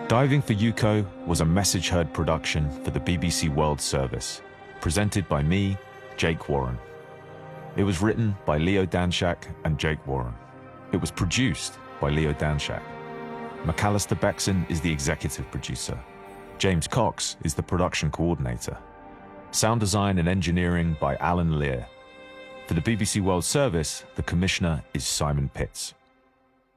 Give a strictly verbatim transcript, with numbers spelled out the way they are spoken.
Diving for Yuko was a Message Heard production for the B B C World Service, presented by me, Jake Warren. It was written by Leo Danshak and Jake Warren. It was produced by Leo Danshak. McAllister Bexon is the executive producer. James Cox is the production coordinator. Sound design and engineering by Alan Lear. For the B B C World Service, the commissioner is Simon Pitts.